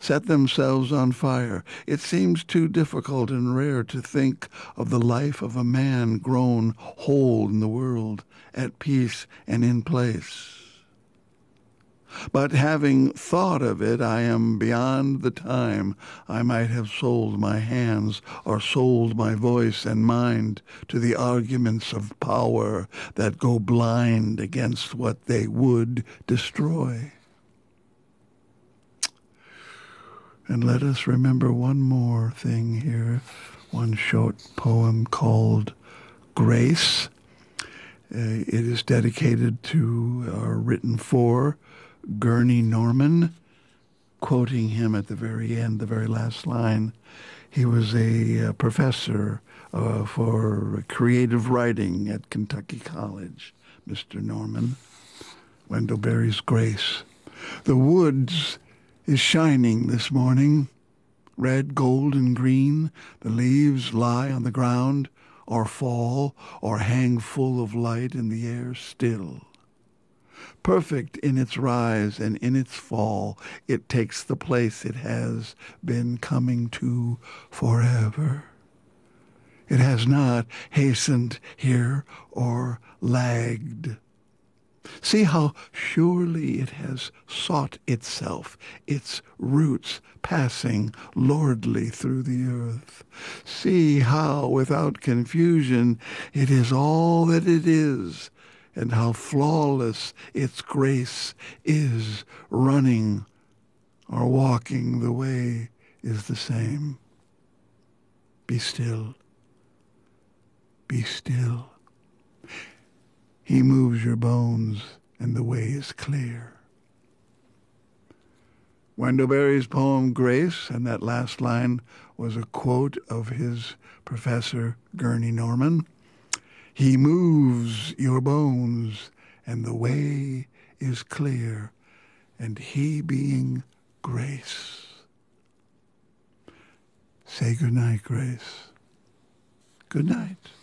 set themselves on fire. It seems too difficult and rare to think of the life of a man grown whole in the world, at peace and in place. But having thought of it, I am beyond the time I might have sold my hands or sold my voice and mind to the arguments of power that go blind against what they would destroy. And let us remember one more thing here, one short poem called Grace. It is dedicated to, or written for, Gurney Norman, quoting him at the very end, the very last line. He was a professor for creative writing at Kentucky College, Mr. Norman. Wendell Berry's Grace. The woods is shining this morning, red, gold, and green. The leaves lie on the ground, or fall, or hang full of light in the air still. Perfect in its rise and in its fall, it takes the place it has been coming to forever. It has not hastened here or lagged. See how surely it has sought itself, its roots passing lordly through the earth. See how, without confusion, it is all that it is, and how flawless its grace is. Running or walking, the way is the same. Be still. Be still. He moves your bones, and the way is clear. Wendell Berry's poem, Grace, and that last line was a quote of his professor, Gurney Norman. He moves your bones, and the way is clear, and he being Grace. Say good night, Grace. Good night.